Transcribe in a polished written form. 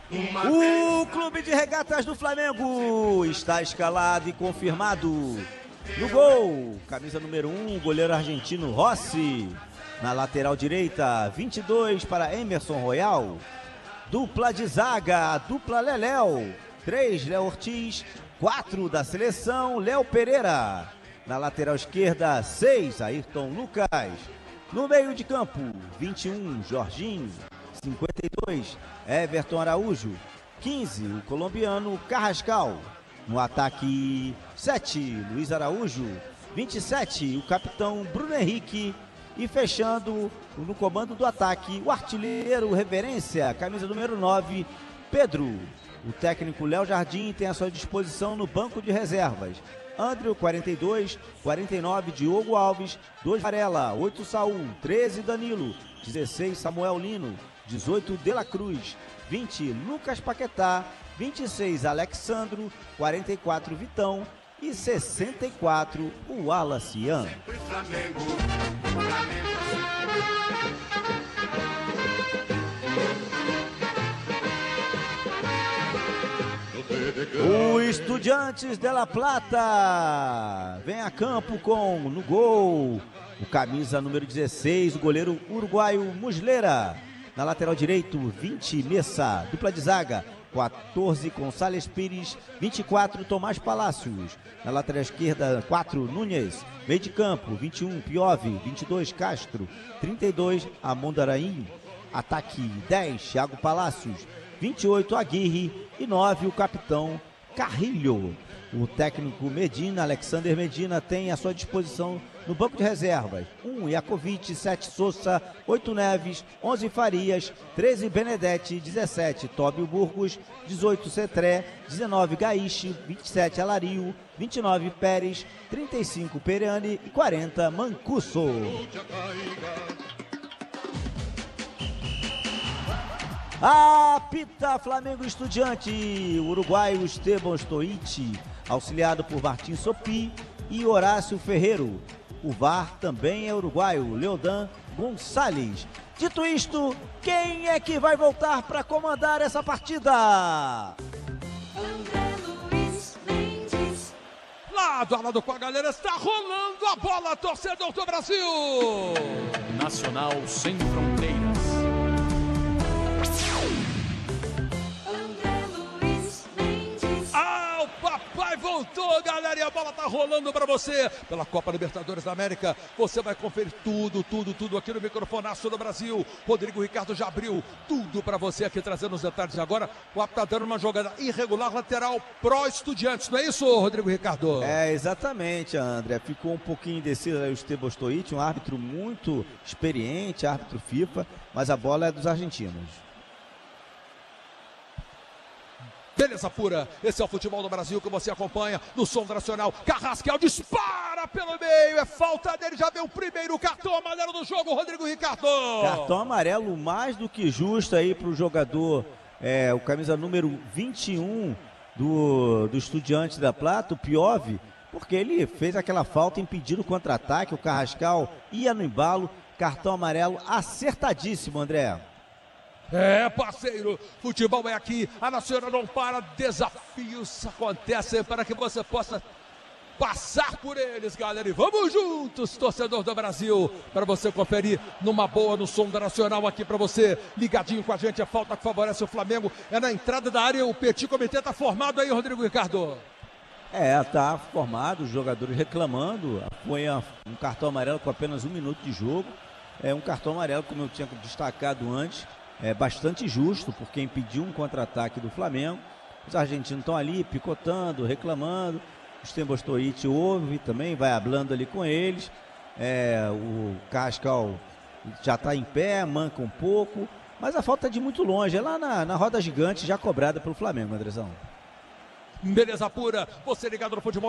O Clube de Regatas do Flamengo está escalado e confirmado. No gol, camisa número 1, goleiro argentino Rossi. Na lateral direita, 22 para Emerson Royal. Dupla de zaga, dupla Leléo. 3, Léo Ortiz. 4 da seleção, Léo Pereira. Na lateral esquerda, 6, Ayrton Lucas. No meio de campo, 21, Jorginho. 52, Everton Araújo. 15, o colombiano Carrascal. No ataque, 7, Luiz Araújo. 27, o capitão Bruno Henrique. E fechando no comando do ataque, o artilheiro reverência, camisa número 9, Pedro. O técnico Léo Jardim tem à sua disposição no banco de reservas André, 42, 49, Diogo Alves, 2 Varela, 8 Saul, 13 Danilo, 16 Samuel Lino, 18 De La Cruz, 20 Lucas Paquetá, 26 Alexandro, 44 Vitão e 64 o Wallace Ian. O Estudiantes de La Plata vem a campo com, no gol, o camisa número 16, o goleiro uruguaio Muslera. Na lateral direito, 20, Messa, dupla de zaga, 14, Gonçalves Pires, 24, Tomás Palácios. Na lateral esquerda, 4, Nunes. Meio de campo, 21, Piove, 22, Castro, 32, Amondaraim. Ataque, 10, Thiago Palácios, 28, Aguirre e 9, o capitão Carrilho. O técnico Medina, Alexander Medina, tem à sua disposição no banco de reservas 1, Iacovic, 7, Sousa, 8, Neves, 11, Farias, 13, Benedetti, 17, Tóbio Burgos, 18, Cetré, 19, Gaíche, 27, Alario, 29, Pérez, 35, Pereani e 40, Mancuso. Apita Flamengo Estudiante, o uruguaio Esteban Stoichi, auxiliado por Martim Sopi e Horácio Ferreiro. O VAR também é uruguaio, Leodan Gonçalves. Dito isto, quem é que vai voltar para comandar essa partida? Lado a lado com a galera, está rolando a bola, torcedor do Brasil! Nacional sem fronteiras. Papai voltou, galera, e a bola tá rolando para você pela Copa Libertadores da América. Você vai conferir tudo aqui no microfonaço do Brasil. Rodrigo Ricardo já abriu tudo para você aqui, trazendo os detalhes agora. O árbitro tá dando uma jogada irregular, lateral pró Estudiantes, não é isso, Rodrigo Ricardo? É, exatamente, André. Ficou um pouquinho indeciso aí o Esteban Stoichi, um árbitro muito experiente, árbitro FIFA, mas a bola é dos argentinos. Beleza pura, esse é o futebol do Brasil que você acompanha no Som Nacional. Carrascal dispara pelo meio, é falta dele, já veio o primeiro cartão amarelo do jogo, Rodrigo Ricardo. Cartão amarelo mais do que justo aí para o jogador, o camisa número 21 do Estudiantes da Plata, o Piove, porque ele fez aquela falta impedindo o contra-ataque, o Carrascal ia no embalo, cartão amarelo acertadíssimo, André. É, parceiro, futebol é aqui, a Nacional não para, desafios acontecem para que você possa passar por eles, galera, e vamos juntos, torcedor do Brasil, para você conferir numa boa no Som da Nacional aqui para você, ligadinho com a gente, a falta que favorece o Flamengo, é na entrada da área, o Petit Comitê tá formado aí, Rodrigo Ricardo. Tá formado, os jogadores reclamando, foi um cartão amarelo com apenas 1 minuto de jogo, um cartão amarelo, como eu tinha destacado antes, bastante justo, porque impediu um contra-ataque do Flamengo. Os argentinos estão ali picotando, reclamando. O Esteban Stoichi ouve também, vai hablando ali com eles. O Carrascal já está em pé, manca um pouco, mas a falta é de muito longe, é lá na roda gigante, já cobrada pelo Flamengo, Andrezão. Beleza pura, você ligado no futebol